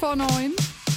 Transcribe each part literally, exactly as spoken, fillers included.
vor neun.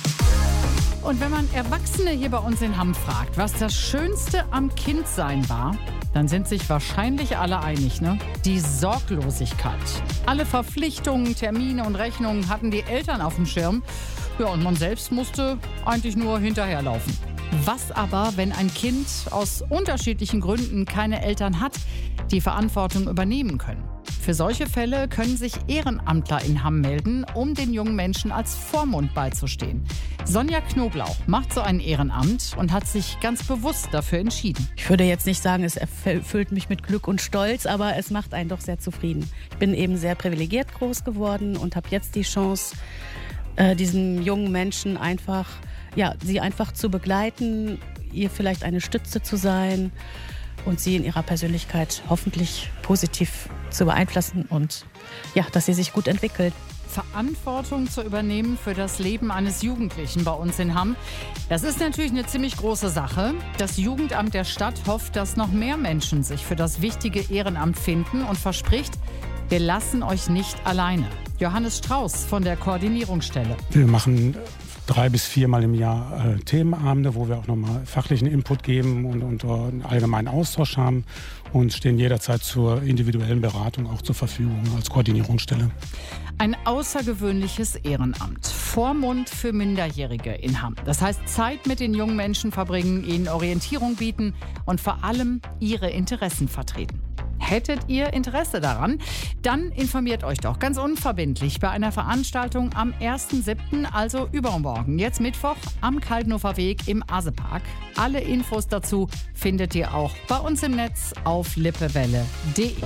Und wenn man Erwachsene hier bei uns in Hamm fragt, was das Schönste am Kindsein war, dann sind sich wahrscheinlich alle einig, ne? Die Sorglosigkeit. Alle Verpflichtungen, Termine und Rechnungen hatten die Eltern auf dem Schirm. Ja, und man selbst musste eigentlich nur hinterherlaufen. Was aber, wenn ein Kind aus unterschiedlichen Gründen keine Eltern hat, die Verantwortung übernehmen können? Für solche Fälle können sich Ehrenamtler in Hamm melden, um den jungen Menschen als Vormund beizustehen. Sonja Knoblauch macht so ein Ehrenamt und hat sich ganz bewusst dafür entschieden. Ich würde jetzt nicht sagen, es erfüllt mich mit Glück und Stolz, aber es macht einen doch sehr zufrieden. Ich bin eben sehr privilegiert groß geworden und habe jetzt die Chance, äh, diesen jungen Menschen einfach, ja, sie einfach zu begleiten, ihr vielleicht eine Stütze zu sein und sie in ihrer Persönlichkeit hoffentlich positiv zu beeinflussen und ja, dass sie sich gut entwickelt. Verantwortung zu übernehmen für das Leben eines Jugendlichen bei uns in Hamm. Das ist natürlich eine ziemlich große Sache. Das Jugendamt der Stadt hofft, dass noch mehr Menschen sich für das wichtige Ehrenamt finden und verspricht, wir lassen euch nicht alleine. Johannes Strauß von der Koordinierungsstelle. Wir machen drei bis viermal im Jahr äh, Themenabende, wo wir auch nochmal fachlichen Input geben und, und äh, einen allgemeinen Austausch haben und stehen jederzeit zur individuellen Beratung auch zur Verfügung als Koordinierungsstelle. Ein außergewöhnliches Ehrenamt. Vormund für Minderjährige in Hamm. Das heißt, Zeit mit den jungen Menschen verbringen, ihnen Orientierung bieten und vor allem ihre Interessen vertreten. Hättet ihr Interesse daran? Dann informiert euch doch ganz unverbindlich bei einer Veranstaltung am ersten siebten, also übermorgen, jetzt Mittwoch, am Kaltenofer Weg im Asepark. Alle Infos dazu findet ihr auch bei uns im Netz auf lippewelle punkt de.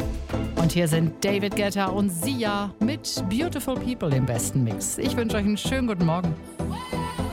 Und hier sind David Guetta und Sia mit Beautiful People im besten Mix. Ich wünsche euch einen schönen guten Morgen.